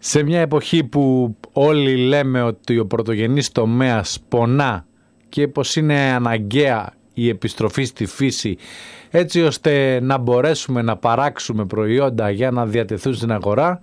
Σε μια εποχή που όλοι λέμε ότι ο πρωτογενής τομέας πονά και πως είναι αναγκαία η επιστροφή στη φύση έτσι ώστε να μπορέσουμε να παράξουμε προϊόντα για να διατεθούν στην αγορά,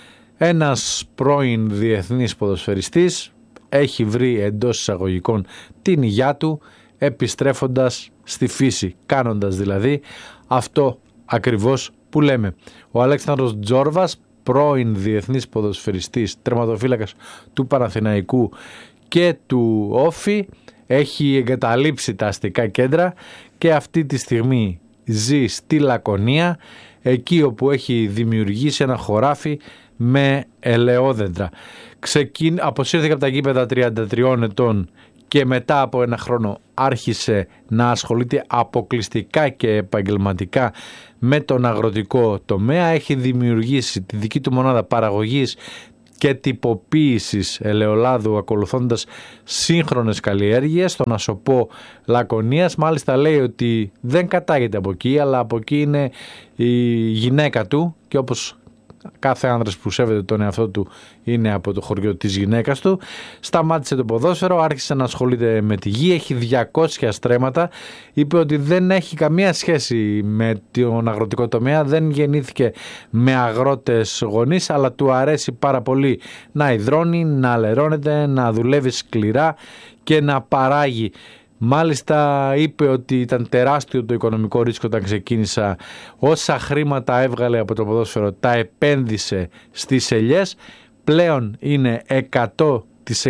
ένας πρώην διεθνής ποδοσφαιριστής έχει βρει εντός εισαγωγικών την υγειά του επιστρέφοντας στη φύση, κάνοντας δηλαδή αυτό ακριβώς που λέμε. Ο Αλέξανδρος Τζόρβας, πρώην διεθνής ποδοσφαιριστής, τερματοφύλακας του Παναθηναϊκού και του Όφη, έχει εγκαταλείψει τα αστικά κέντρα και αυτή τη στιγμή ζει στη Λακωνία, εκεί όπου έχει δημιουργήσει ένα χωράφι με ελαιόδεντρα. Αποσύρθηκε από τα γήπεδα 33 ετών και μετά από ένα χρόνο άρχισε να ασχολείται αποκλειστικά και επαγγελματικά με τον αγροτικό τομέα. Έχει δημιουργήσει τη δική του μονάδα παραγωγής και τυποποίησης ελαιολάδου ακολουθώντας σύγχρονες καλλιέργειες στον Ασωπό Λακωνίας. Μάλιστα λέει ότι δεν κατάγεται από εκεί, αλλά από εκεί είναι η γυναίκα του και όπως κάθε άνδρας που σέβεται τον εαυτό του είναι από το χωριό της γυναίκας του. Σταμάτησε το ποδόσφαιρο, άρχισε να ασχολείται με τη γη, έχει 200 στρέμματα. Είπε ότι δεν έχει καμία σχέση με τον αγροτικό τομέα, δεν γεννήθηκε με αγρότες γονείς, αλλά του αρέσει πάρα πολύ να υδρώνει, να λερώνεται, να δουλεύει σκληρά και να παράγει. Μάλιστα είπε ότι ήταν τεράστιο το οικονομικό ρίσκο όταν ξεκίνησα. Όσα χρήματα έβγαλε από το ποδόσφαιρο τα επένδυσε στις ελιές. Πλέον είναι 100%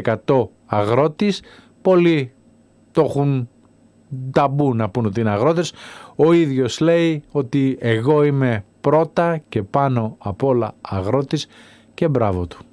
αγρότης. Πολλοί το έχουν ταμπού να πούν ότι είναι αγρότες. Ο ίδιος λέει ότι εγώ είμαι πρώτα και πάνω απ' όλα αγρότης και μπράβο του.